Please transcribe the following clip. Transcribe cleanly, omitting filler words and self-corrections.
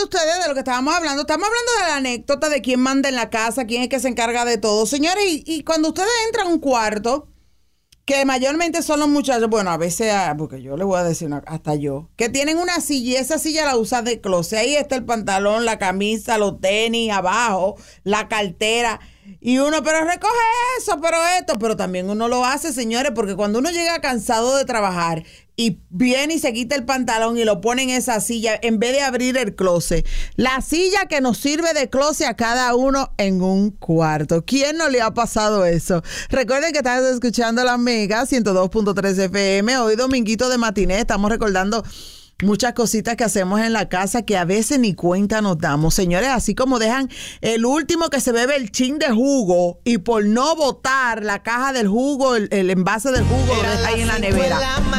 ustedes de lo que estábamos hablando? Estamos hablando de la anécdota de quién manda en la casa, quién es que se encarga de todo. Señores, y cuando ustedes entran a un cuarto, que mayormente son los muchachos, bueno, a veces, porque yo les voy a decir, hasta yo, que tienen una silla y esa silla la usan de closet. Ahí está el pantalón, la camisa, los tenis abajo, la cartera. Y uno, pero recoge eso, pero esto. Pero también uno lo hace, señores, porque cuando uno llega cansado de trabajar y viene y se quita el pantalón y lo pone en esa silla, en vez de abrir el closet, la silla que nos sirve de closet a cada uno en un cuarto. ¿Quién no le ha pasado eso? Recuerden que estás escuchando la Mega 102.3 FM. Hoy dominguito de matiné, estamos recordando muchas cositas que hacemos en la casa que a veces ni cuenta nos damos. Señores, así como dejan el último que se bebe el chin de jugo y por no botar la caja del jugo, el envase del jugo lo deja ahí en la nevera.